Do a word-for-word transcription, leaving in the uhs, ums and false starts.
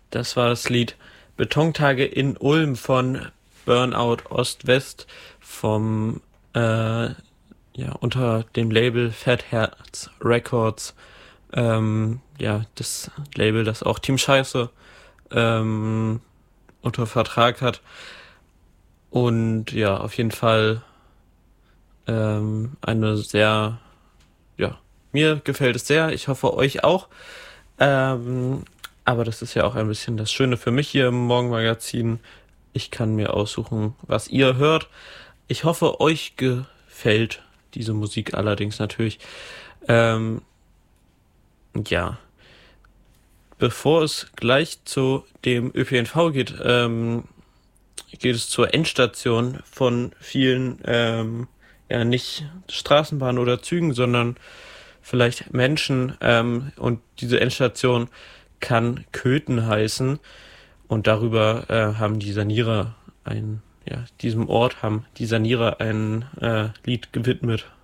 Das war das Lied Betontage in Ulm von Burnout Ost-West vom äh, ja unter dem Label Fettherz Records. Ähm, ja, das Label, das auch Team Scheiße ähm, unter Vertrag hat. Und ja, auf jeden Fall ähm, eine sehr, ja, mir gefällt es sehr. Ich hoffe euch auch. Ähm, aber das ist ja auch ein bisschen das Schöne für mich hier im Morgenmagazin. Ich kann mir aussuchen, was ihr hört. Ich hoffe, euch gefällt diese Musik allerdings natürlich. Ähm, ja, bevor es gleich zu dem Ö P N V geht, ähm, geht es zur Endstation von vielen, ähm, ja, nicht Straßenbahnen oder Zügen, sondern vielleicht Menschen. Ähm, und diese Endstation kann Köthen heißen. Und darüber äh, haben die Sanierer ein, ja, diesem Ort haben die Sanierer ein äh, Lied gewidmet.